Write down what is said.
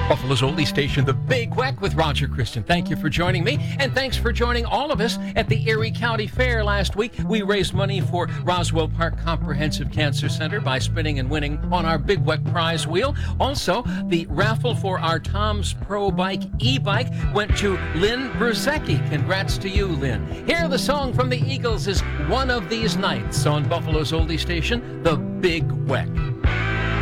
Buffalo's oldie station, The Big Weck with Roger Christian. Thank you for joining me, and thanks for joining all of us at the Erie County Fair last week. We raised money for Roswell Park Comprehensive Cancer Center by spinning and winning on our Big Weck prize wheel. Also, the raffle for our Tom's Pro Bike e-bike went to Lynn Berzecki. Congrats to you, Lynn. Here, the song from the Eagles is One of These Nights on Buffalo's oldie station, The Big Weck.